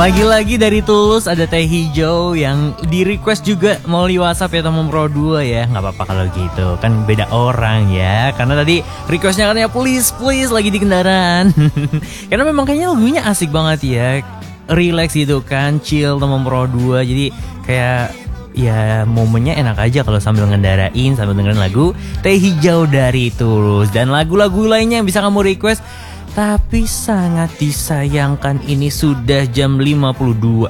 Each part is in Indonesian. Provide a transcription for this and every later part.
Lagi-lagi dari Tulus ada Teh Hijau yang di request juga melalui WhatsApp ya teman Pro 2 ya. Gak apa-apa kalau gitu, kan beda orang ya. Karena tadi requestnya katanya please lagi di kendaraan. Karena memang kayaknya lagunya asik banget ya. Relax gitu kan, chill teman Pro 2. Jadi kayak ya momennya enak aja kalau sambil ngendarain, sambil dengerin lagu Teh Hijau dari Tulus. Dan lagu-lagu lainnya yang bisa kamu request. Tapi sangat disayangkan ini sudah jam 22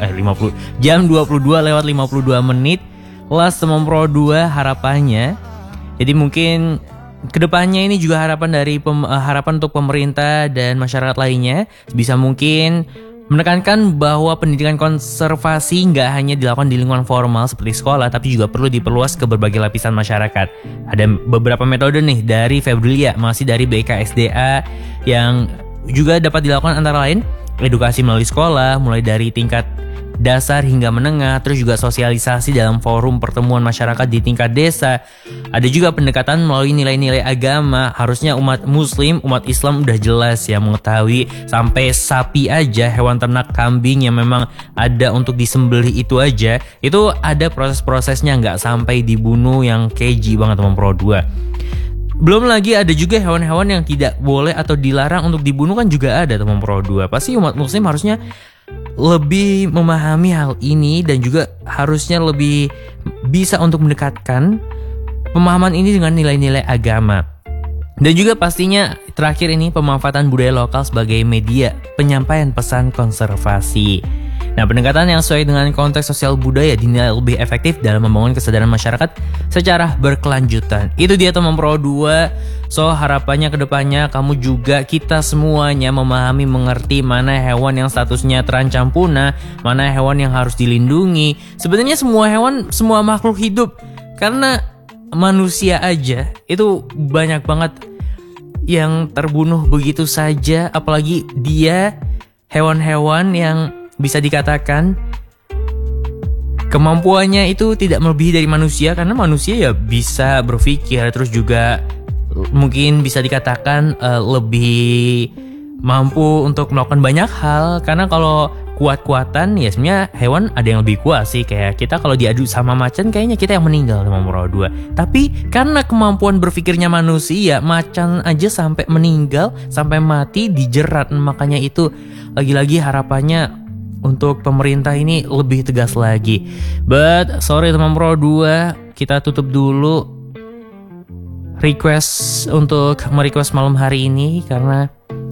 lewat 52 menit. Last teman Pro 2 harapannya. Jadi mungkin kedepannya ini juga harapan untuk pemerintah dan masyarakat lainnya bisa mungkin menekankan bahwa pendidikan konservasi nggak hanya dilakukan di lingkungan formal seperti sekolah, tapi juga perlu diperluas ke berbagai lapisan masyarakat. Ada beberapa metode nih dari Februlia, masih dari BKSDA, yang juga dapat dilakukan antara lain edukasi melalui sekolah, mulai dari tingkat dasar hingga menengah, terus juga sosialisasi dalam forum pertemuan masyarakat di tingkat desa. Ada juga pendekatan melalui nilai-nilai agama. Harusnya umat muslim, umat Islam udah jelas ya mengetahui sampai sapi aja, hewan ternak kambing yang memang ada untuk disembelih itu aja, itu ada proses-prosesnya, nggak sampai dibunuh yang keji banget teman Pro 2. Belum lagi ada juga hewan-hewan yang tidak boleh atau dilarang untuk dibunuh kan juga ada teman Pro 2. Pasti umat muslim harusnya lebih memahami hal ini dan juga harusnya lebih bisa untuk mendekatkan pemahaman ini dengan nilai-nilai agama. Dan juga pastinya terakhir ini pemanfaatan budaya lokal sebagai media penyampaian pesan konservasi. Nah, pendekatan yang sesuai dengan konteks sosial budaya dinilai lebih efektif dalam membangun kesadaran masyarakat secara berkelanjutan. Itu dia teman Pro 2. So, harapannya ke depannya kamu juga, kita semuanya memahami, mengerti mana hewan yang statusnya terancam punah, mana hewan yang harus dilindungi. Sebenarnya semua hewan, semua makhluk hidup. Karena manusia aja itu banyak banget yang terbunuh begitu saja, apalagi dia hewan-hewan yang bisa dikatakan kemampuannya itu tidak melebihi dari manusia, karena manusia ya bisa berpikir, terus juga mungkin bisa dikatakan lebih mampu untuk melakukan banyak hal. Karena kalau kuat-kuatan ya sebenarnya hewan ada yang lebih kuat sih. Kayak kita kalau diadu sama macan kayaknya kita yang meninggal sama Pro 2. Tapi karena kemampuan berpikirnya manusia, macan aja sampai meninggal, sampai mati dijerat. Makanya itu lagi-lagi harapannya untuk pemerintah ini lebih tegas lagi. But sorry teman Pro 2, kita tutup dulu request untuk merequest malam hari ini karena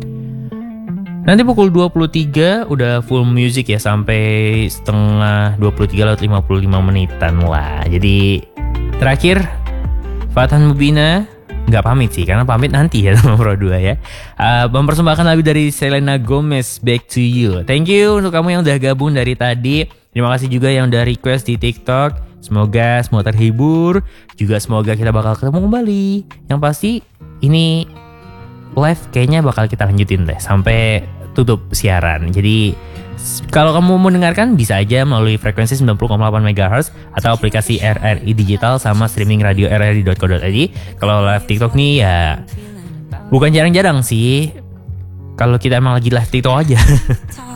nanti pukul 23 udah full music ya, sampai setengah 23 lewat 55 menitan lah. Jadi terakhir Fatan Mubina nggak pamit sih, karena pamit nanti ya sama Pro 2 ya. Mempersembahkan lagu dari Selena Gomez, Back to You. Thank you untuk kamu yang udah gabung dari tadi. Terima kasih juga yang udah request di TikTok. Semoga semua terhibur. Juga semoga kita bakal ketemu kembali. Yang pasti ini live kayaknya bakal kita lanjutin deh sampai tutup siaran. Jadi kalau kamu mau mendengarkan bisa aja melalui frekuensi 90,8 MHz atau aplikasi RRI Digital sama streaming radio rri.co.id. Kalau live TikTok nih ya bukan jarang-jarang sih. Kalau kita emang lagi live TikTok aja.